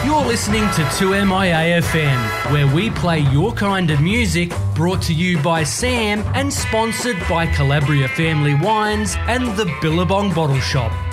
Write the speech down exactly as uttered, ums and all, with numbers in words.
You're listening to two M I A F M, where we play your kind of music, brought to you by Sam and sponsored by Calabria Family Wines and the Billabong Bottle Shop.